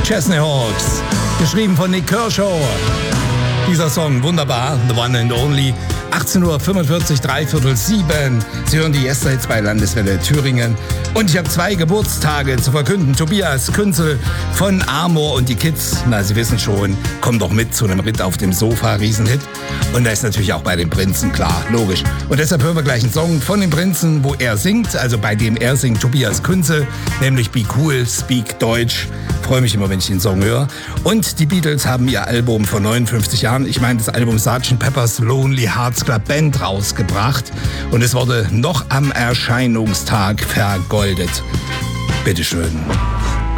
Chesney Hawks, geschrieben von Nick Kershaw. Dieser Song, wunderbar, The One and Only. 18:45 Uhr, 6:45. Sie hören die Yesterhits bei Landeswelle Thüringen. Und ich habe 2 Geburtstage zu verkünden. Tobias Künzel von Amor und die Kids, na, Sie wissen schon, kommen doch mit zu einem Ritt auf dem Sofa, Riesenhit. Und da ist natürlich auch bei den Prinzen, klar, logisch. Und deshalb hören wir gleich einen Song von den Prinzen, wo er singt, also bei dem er singt, Tobias Künzel, nämlich Be Cool, Speak Deutsch. Freue mich immer, wenn ich den Song höre. Und die Beatles haben ihr Album vor 59 Jahren, ich meine das Album Sgt. Pepper's Lonely Hearts Club Band, rausgebracht. Und es wurde noch am Erscheinungstag vergoldet. Bitteschön.